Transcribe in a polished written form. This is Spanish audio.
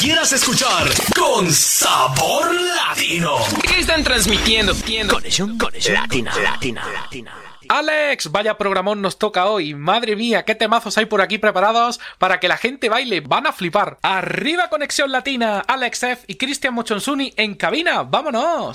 quieras escuchar con sabor latino. ¿Qué están transmitiendo? Conexión Latina. Alex, vaya programón nos toca hoy. Madre mía, qué temazos hay por aquí preparados para que la gente baile. Van a flipar. Arriba Conexión Latina, Alex F y Cristian Mochonsuni en cabina. ¡Vámonos!